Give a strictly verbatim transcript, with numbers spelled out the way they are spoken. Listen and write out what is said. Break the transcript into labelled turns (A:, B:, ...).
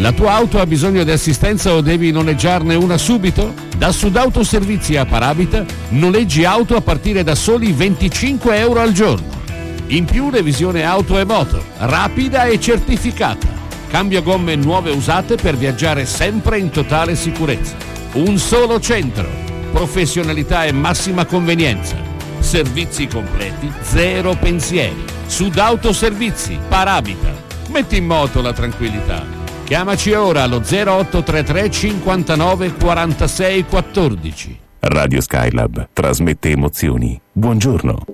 A: La tua auto ha bisogno di assistenza o devi noleggiarne una subito? Da Sudautoservizi a Parabita noleggi auto a partire da soli venticinque euro al giorno. In più revisione auto e moto, rapida e certificata. Cambio gomme nuove usate per viaggiare sempre in totale sicurezza. Un solo centro, professionalità e massima convenienza. Servizi completi, zero pensieri. Sudautoservizi, Parabita. Metti in moto la tranquillità. Chiamaci ora allo zero otto tre tre cinquantanove quarantasei quattordici.
B: Radio Skylab trasmette emozioni. Buongiorno.